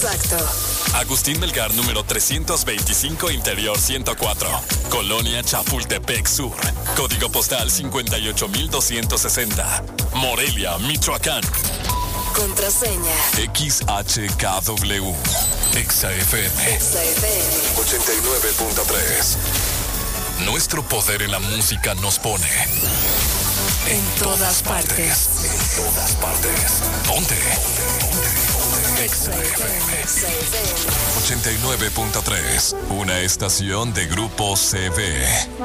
Exacto. Agustín Melgar, número 325, Interior 104. Colonia Chapultepec Sur. Código postal 58260. Morelia, Michoacán. Contraseña. XHKW. XFM. 89.3. Nuestro poder en la música nos pone en todas partes. En todas partes. Ponte. XFM 89.3. Una estación de Grupo CV.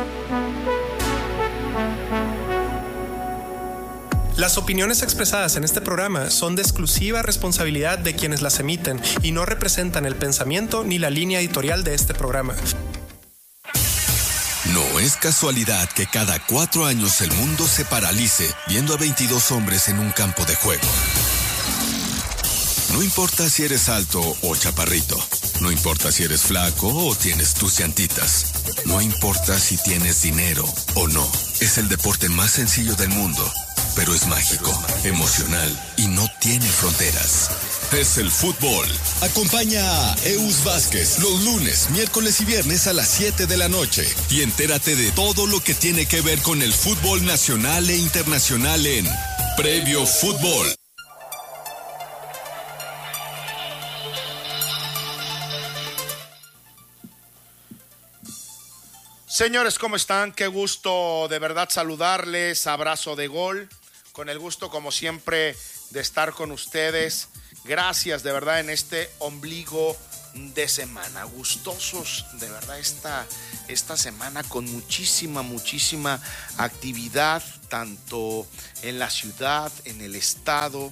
Las opiniones expresadas en este programa son de exclusiva responsabilidad de quienes las emiten y no representan el pensamiento ni la línea editorial de este programa. No es casualidad que cada 4 años el mundo se paralice viendo a 22 hombres en un campo de juego. No importa si eres alto o chaparrito. No importa si eres flaco o tienes tus llantitas. No importa si tienes dinero o no. Es el deporte más sencillo del mundo, pero es mágico, emocional y no tiene fronteras. Es el fútbol. Acompaña a Eus Vázquez los lunes, miércoles y viernes a las 7 de la noche y entérate de todo lo que tiene que ver con el fútbol nacional e internacional en Previo Fútbol. Señores, ¿cómo están? Qué gusto de verdad saludarles, abrazo de gol, con el gusto como siempre de estar con ustedes. Gracias de verdad en este ombligo de semana, gustosos de verdad esta semana con muchísima actividad, tanto en la ciudad, en el estado,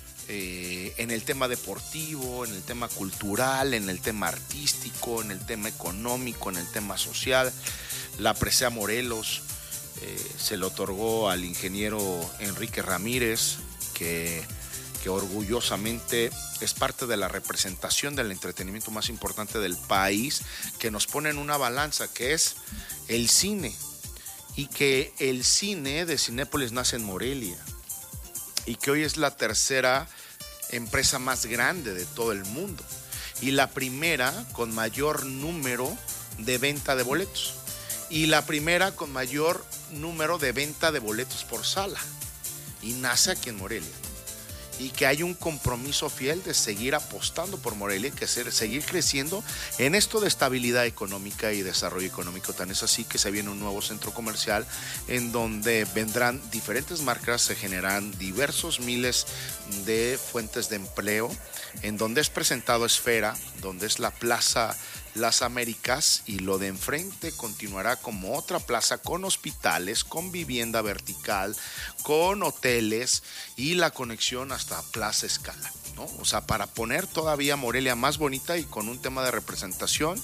en el tema deportivo, en el tema cultural, en el tema artístico, en el tema económico, en el tema social. La presea Morelos se le otorgó al ingeniero Enrique Ramírez, que orgullosamente es parte de la representación del entretenimiento más importante del país, que nos pone en una balanza, que es el cine, y que el cine de Cinépolis nace en Morelia, y que hoy es la tercera empresa más grande de todo el mundo, y la primera con mayor número de venta de boletos, y la primera con mayor número de venta de boletos por sala, y nace aquí en Morelia, y que hay un compromiso fiel de seguir apostando por Morelia, que seguir creciendo en esto de estabilidad económica y desarrollo económico. Tan es así que se viene un nuevo centro comercial en donde vendrán diferentes marcas, se generarán diversos miles de fuentes de empleo, en donde es presentado Esfera, donde es la Plaza Las Américas, y lo de enfrente continuará como otra plaza con hospitales, con vivienda vertical, con hoteles y la conexión hasta Plaza Escala, ¿no? O sea, para poner todavía Morelia más bonita y con un tema de representación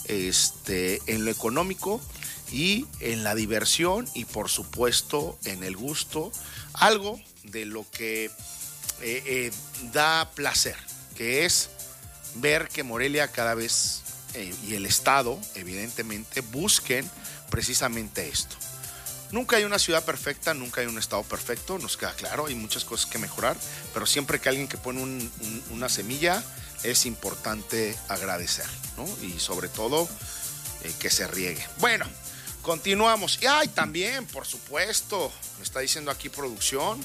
en lo económico y en la diversión y por supuesto en el gusto, algo de lo que da placer, que es ver que Morelia cada vez y el Estado, evidentemente, busquen precisamente esto. Nunca hay una ciudad perfecta, nunca hay un Estado perfecto, nos queda claro, hay muchas cosas que mejorar, pero siempre que alguien que pone una semilla, es importante agradecer, ¿no? Y sobre todo, que se riegue. Bueno, continuamos. Y también, por supuesto, me está diciendo aquí producción,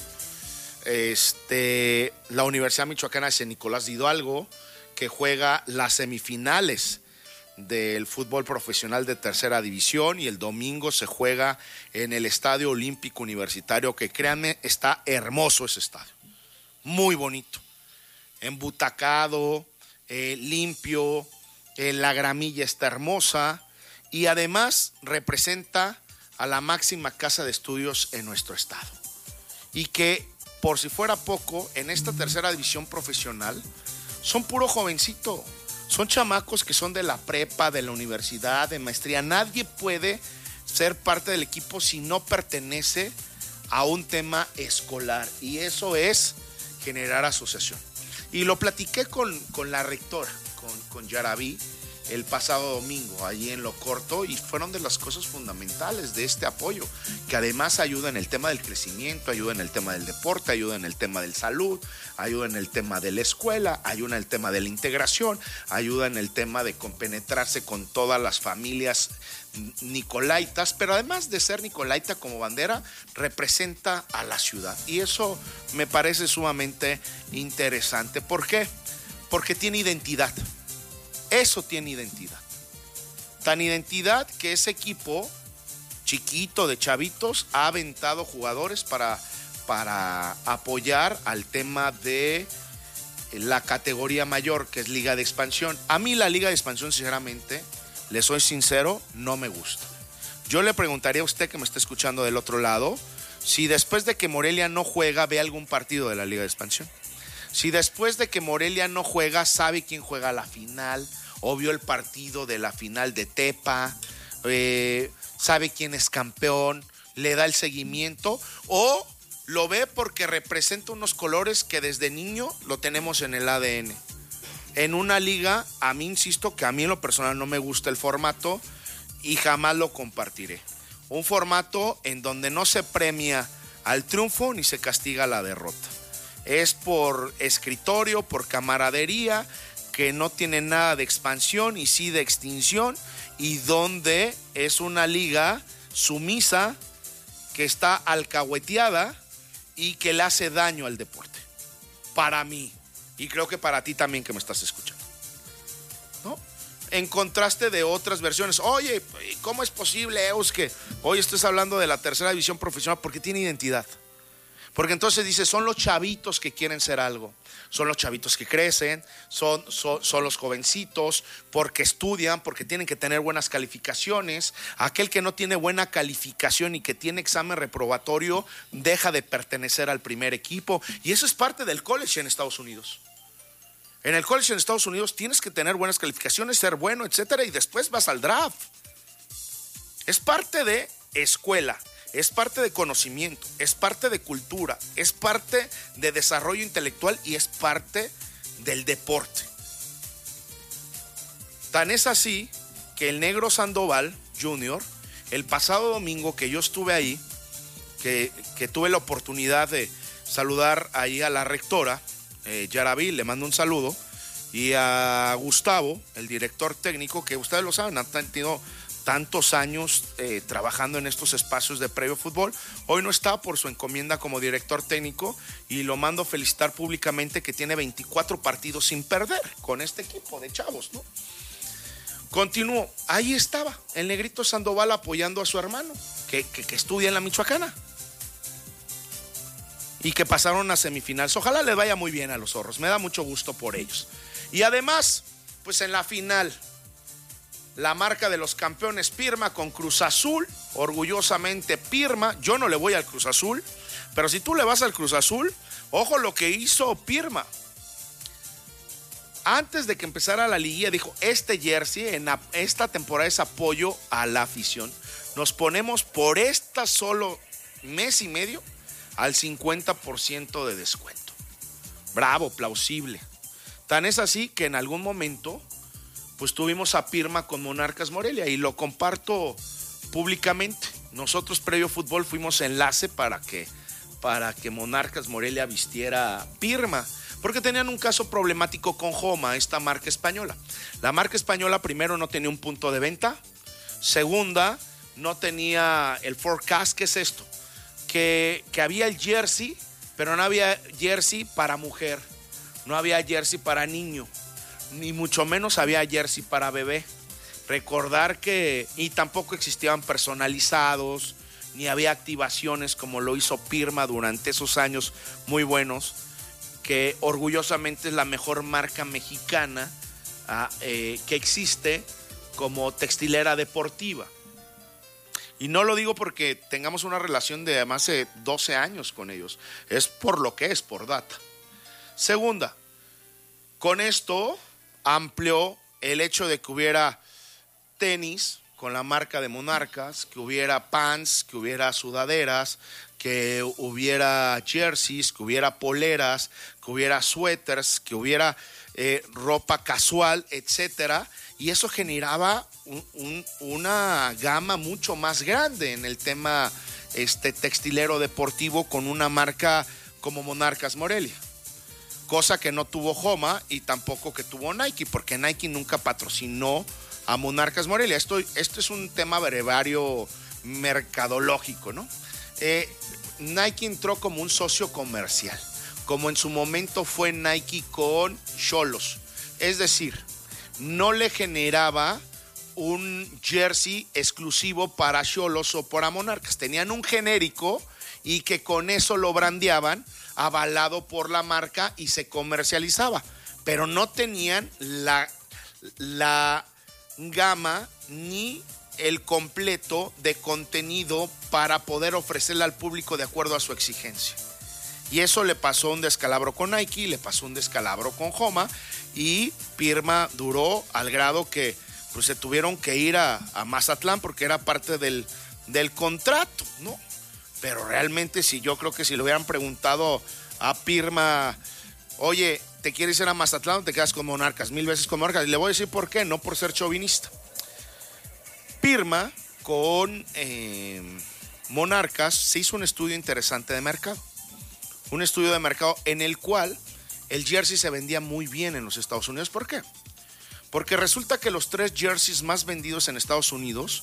la Universidad Michoacana de San Nicolás de Hidalgo, que juega las semifinales del fútbol profesional de tercera división, y el domingo se juega en el Estadio Olímpico Universitario, que créanme, está hermoso ese estadio, muy bonito, embutacado, limpio, la gramilla está hermosa, y además representa a la máxima casa de estudios en nuestro estado, y que por si fuera poco, en esta tercera división profesional son puro jovencito. Son chamacos que son de la prepa, de la universidad, de maestría. Nadie puede ser parte del equipo si no pertenece a un tema escolar. Y eso es generar asociación. Y lo platiqué con la rectora, con Yaraví, el pasado domingo, allí en Lo Corto, y fueron de las cosas fundamentales de este apoyo, que además ayuda en el tema del crecimiento, ayuda en el tema del deporte, ayuda en el tema de salud, ayuda en el tema de la escuela, ayuda en el tema de la integración, ayuda en el tema de compenetrarse con todas las familias nicolaitas, pero además de ser nicolaita como bandera, representa a la ciudad, y eso me parece sumamente interesante. ¿Por qué? Porque tiene identidad. Eso tiene identidad. Tan identidad que ese equipo chiquito de chavitos ha aventado jugadores para apoyar al tema de la categoría mayor, que es Liga de Expansión. A mí la Liga de Expansión, sinceramente, le soy sincero, no me gusta. Yo le preguntaría a usted que me está escuchando del otro lado, si después de que Morelia no juega, ve algún partido de la Liga de Expansión. Si después de que Morelia no juega, sabe quién juega la final, o vio el partido de la final de Tepa, sabe quién es campeón, le da el seguimiento, o lo ve porque representa unos colores que desde niño lo tenemos en el ADN. En una liga, a mí insisto que a mí en lo personal no me gusta el formato y jamás lo compartiré. Un formato en donde no se premia al triunfo ni se castiga la derrota. Es por escritorio, por camaradería, que no tiene nada de expansión y sí de extinción, y donde es una liga sumisa que está alcahueteada y que le hace daño al deporte. Para mí, y creo que para ti también que me estás escuchando, ¿no? En contraste de otras versiones. Oye, ¿cómo es posible, Eus, que hoy estés hablando de la tercera división profesional? Porque tiene identidad. Porque entonces dice, son los chavitos que quieren ser algo, son los chavitos que crecen, son los jovencitos, porque estudian, porque tienen que tener buenas calificaciones. Aquel que no tiene buena calificación y que tiene examen reprobatorio deja de pertenecer al primer equipo, y eso es parte del college en Estados Unidos. En el college en Estados Unidos tienes que tener buenas calificaciones, ser bueno, etcétera, y después vas al draft. Es parte de escuela. Es parte de conocimiento, es parte de cultura, es parte de desarrollo intelectual y es parte del deporte. Tan es así que el Negro Sandoval Jr., el pasado domingo que yo estuve ahí, que tuve la oportunidad de saludar ahí a la rectora, Yaraví, le mando un saludo, y a Gustavo, el director técnico, que ustedes lo saben, han tenido tantos años trabajando en estos espacios de previo fútbol. Hoy no está por su encomienda como director técnico, y lo mando a felicitar públicamente, que tiene 24 partidos sin perder con este equipo de chavos, ¿no? Continúo, ahí estaba el Negrito Sandoval apoyando a su hermano que estudia en la Michoacana y que pasaron a semifinales. Ojalá les vaya muy bien a los zorros, me da mucho gusto por ellos. Y además, pues en la final, la marca de los campeones Pirma con Cruz Azul, orgullosamente Pirma. Yo no le voy al Cruz Azul, pero si tú le vas al Cruz Azul, ojo lo que hizo Pirma. Antes de que empezara la liguilla dijo, este jersey en esta temporada es apoyo a la afición. Nos ponemos por esta solo mes y medio al 50% de descuento. Bravo, plausible. Tan es así que en algún momento pues tuvimos a Pirma con Monarcas Morelia, y lo comparto públicamente. Nosotros previo fútbol fuimos enlace para que Monarcas Morelia vistiera Pirma, porque tenían un caso problemático con Joma, esta marca española. La marca española, primero, no tenía un punto de venta. Segunda, no tenía el forecast. ¿Qué es esto? Que había el jersey, pero no había jersey para mujer, no había jersey para niño, ni mucho menos había jersey para bebé. Recordar que, y tampoco existían personalizados, ni había activaciones como lo hizo Pirma durante esos años muy buenos, que orgullosamente es la mejor marca mexicana que existe como textilera deportiva. Y no lo digo porque tengamos una relación de más de 12 años con ellos, es por lo que es, por data. Segunda, con esto amplió el hecho de que hubiera tenis con la marca de Monarcas, que hubiera pants, que hubiera sudaderas, que hubiera jerseys, que hubiera poleras, que hubiera suéteres, que hubiera ropa casual, etcétera. y eso generaba una gama mucho más grande en el tema textilero deportivo con una marca como Monarcas Morelia, cosa que no tuvo Joma y tampoco que tuvo Nike, porque Nike nunca patrocinó a Monarcas Morelia. Esto es un tema brevario mercadológico, ¿no? Nike entró como un socio comercial, como en su momento fue Nike con Xolos, es decir, no le generaba un jersey exclusivo para Xolos o para Monarcas. Tenían un genérico y que con eso lo brandeaban, avalado por la marca y se comercializaba. Pero no tenían la gama ni el completo de contenido para poder ofrecerle al público de acuerdo a su exigencia. Y eso le pasó un descalabro con Nike, le pasó un descalabro con Joma, y Pirma duró al grado que pues se tuvieron que ir a Mazatlán porque era parte del contrato, ¿no? Pero realmente yo creo que si le hubieran preguntado a Pirma, oye, ¿te quieres ir a Mazatlán o te quedas con Monarcas? 1000 veces con Monarcas. Y le voy a decir por qué, no por ser chauvinista. Pirma con Monarcas se hizo un estudio interesante de mercado. Un estudio de mercado en el cual el jersey se vendía muy bien en los Estados Unidos. ¿Por qué? Porque resulta que los 3 jerseys más vendidos en Estados Unidos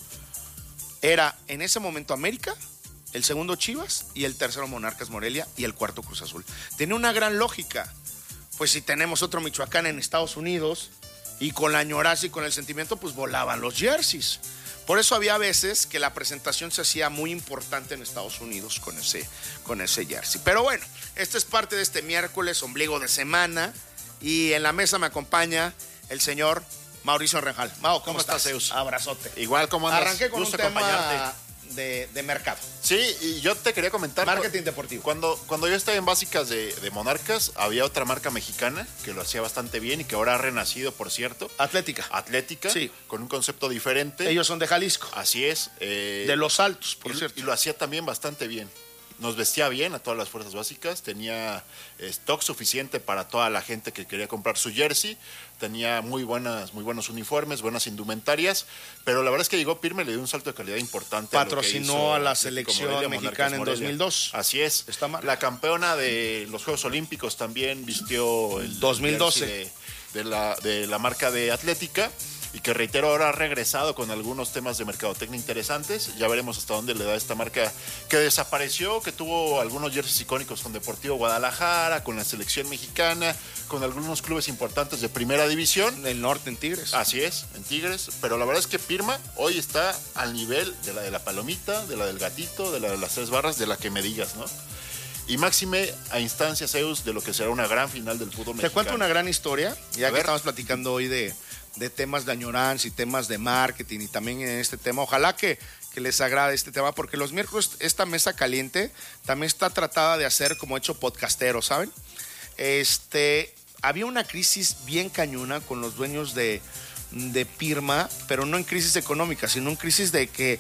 era en ese momento América, el segundo Chivas y el tercero Monarcas Morelia y el cuarto Cruz Azul. Tenía una gran lógica. Pues si tenemos otro Michoacán en Estados Unidos y con la añoranza y con el sentimiento, pues volaban los jerseys. Por eso había veces que la presentación se hacía muy importante en Estados Unidos con ese jersey. Pero bueno, esta es parte de este miércoles, ombligo de semana, y en la mesa me acompaña el señor Mauricio Renjal. Mau, ¿cómo estás, Zeus? Abrazote. Igual, ¿cómo andas? Arranqué con un tema de mercado. Sí, y yo te quería comentar. Marketing deportivo. Cuando yo estaba en básicas de Monarcas, había otra marca mexicana que lo hacía bastante bien y que ahora ha renacido, por cierto. Atlética, sí, con un concepto diferente. Ellos son de Jalisco. Así es. De Los Altos, por cierto. Y lo hacía también bastante bien. Nos vestía bien a todas las fuerzas básicas, tenía stock suficiente para toda la gente que quería comprar su jersey, tenía muy buenos uniformes, buenas indumentarias, pero la verdad es que llegó Pirma y le dio un salto de calidad importante. Patrocinó a la selección mexicana en 2002. Así es. La campeona de los Juegos Olímpicos también vistió el 2012 de la marca de Atlética. Y que reitero, ahora ha regresado con algunos temas de mercadotecnia interesantes. Ya veremos hasta dónde le da esta marca que desapareció, que tuvo algunos jerseys icónicos con Deportivo Guadalajara, con la selección mexicana, con algunos clubes importantes de primera división. En el norte, en Tigres. Así es, en Tigres. Pero la verdad es que Pirma hoy está al nivel de la palomita, de la del gatito, de la de las 3 barras, de la que me digas, ¿no? Y máxime a instancias, Zeus, de lo que será una gran final del fútbol mexicano. Te cuento una gran historia, ya que estamos platicando hoy de temas de añoranza y temas de marketing y también en este tema. Ojalá que les agrade este tema, porque los miércoles esta mesa caliente también está tratada de hacer como hecho podcastero, ¿saben? Había una crisis bien cañona con los dueños de Pirma, pero no en crisis económica, sino en crisis de que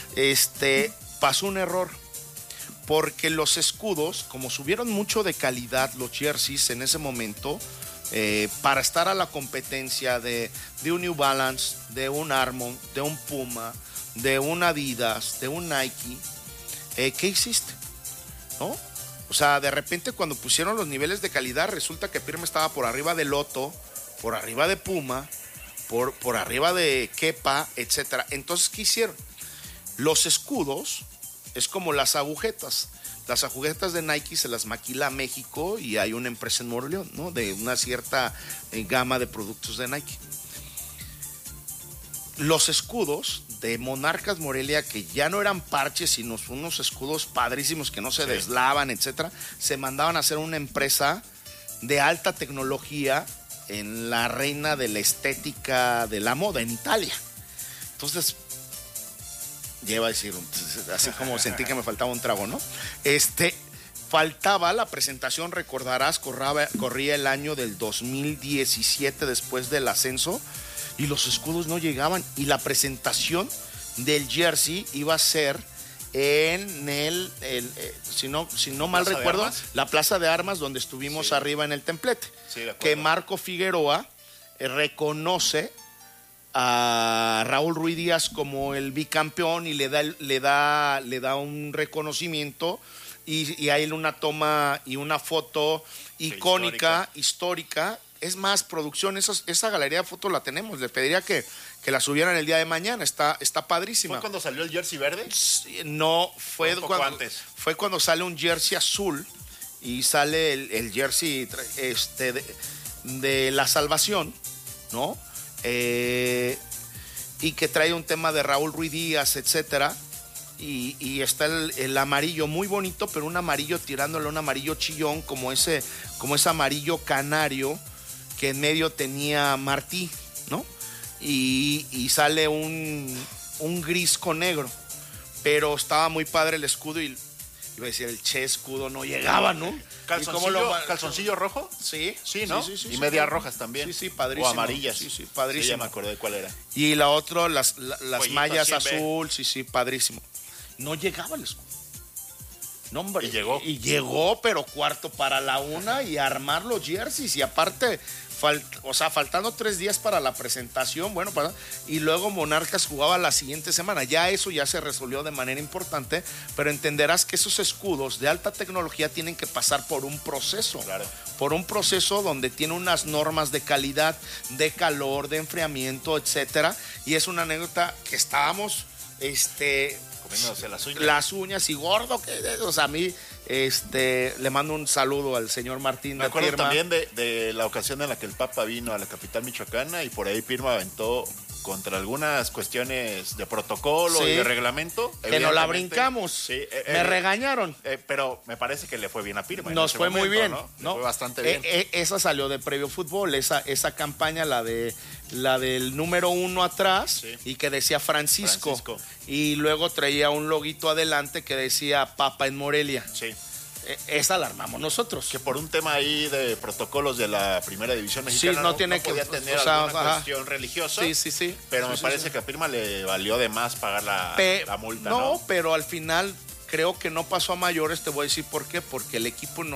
pasó un error. Porque los escudos, como subieron mucho de calidad los jerseys en ese momento, para estar a la competencia de un New Balance, de un Armond, de un Puma, de un Adidas, de un Nike, ¿qué hiciste? ¿No? O sea, de repente cuando pusieron los niveles de calidad, resulta que Pirma estaba por arriba de Lotto, por arriba de Puma, por arriba de Kepa, etc. Entonces, ¿qué hicieron? Los escudos es como las agujetas. Las agujetas de Nike se las maquila a México y hay una empresa en Nuevo León, ¿no? De una cierta gama de productos de Nike. Los escudos de Monarcas Morelia, que ya no eran parches, sino unos escudos padrísimos que no se deslavan, etcétera, se mandaban a hacer una empresa de alta tecnología en la reina de la estética de la moda, en Italia. Entonces, lleva a decir, así como sentí que me faltaba un trago, ¿no? Faltaba la presentación, recordarás, corría el año del 2017 después del ascenso y los escudos no llegaban, y la presentación del jersey iba a ser en si no mal recuerdo, la Plaza de Armas, donde estuvimos arriba en el templete, que Marco Figueroa reconoce a Raúl Ruiz Díaz como el bicampeón y le da un reconocimiento y a él una toma y una foto icónica, histórica. Es más, producción, esa galería de fotos la tenemos. Le pediría que la subieran el día de mañana. Está padrísima. ¿Fue cuando salió el jersey verde? No, fue un poco antes. Fue cuando sale un jersey azul y sale el jersey de la salvación, ¿no? Y que trae un tema de Raúl Ruiz Díaz, etcétera. Y está el amarillo muy bonito, pero un amarillo tirándole un amarillo chillón, como ese amarillo canario que en medio tenía Martí, ¿no? Y sale un gris con negro, pero estaba muy padre el escudo y iba a decir el escudo no llegaba, ¿no? ¿Calzoncillo rojo? Sí, ¿no? Sí, y medias rojas también. Sí, padrísimo. O amarillas. Sí, padrísimo. Sí, ya me acordé de cuál era. Y la otra, las mallas azul, sí, padrísimo. No llegaba el escudo. No, hombre. Y llegó, pero 1:45 y armar los jerseys. Y aparte, faltando 3 días para la presentación, y luego Monarcas jugaba la siguiente semana. Ya eso ya se resolvió de manera importante, pero entenderás que esos escudos de alta tecnología tienen que pasar por un proceso. Claro. Por un proceso donde tiene unas normas de calidad, de calor, de enfriamiento, etcétera. Y es una anécdota que estábamos, comiéndose las uñas y gordo, a mí le mando un saludo al señor Martín. Me acuerdo también de la ocasión en la que el Papa vino a la capital michoacana y por ahí Pirma aventó contra algunas cuestiones de protocolo y de reglamento. Que no la brincamos. Sí, me regañaron. Pero me parece que le fue bien a Pirma. Nos fue muy bien. ¿no? Fue bastante bien. Esa salió de Previo Fútbol, esa campaña, la del número 1 atrás, y que decía Francisco. Y luego traía un loguito adelante que decía Papa en Morelia. Sí. Esa la armamos nosotros. Que por un tema ahí de protocolos de la primera división mexicana no tiene podía que tener alguna cuestión religiosa. Sí. Pero me parece que a Pirma le valió de más pagar la multa. No, pero al final creo que no pasó a mayores. Te voy a decir por qué. Porque el equipo